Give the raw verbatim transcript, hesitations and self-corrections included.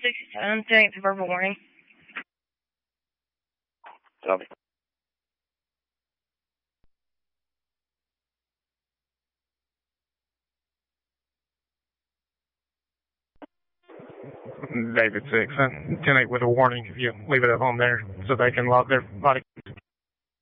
sixty-seven, doing it to verbal warning. Copy. David six, ten eight with a warning if you leave it at home there so they can log their body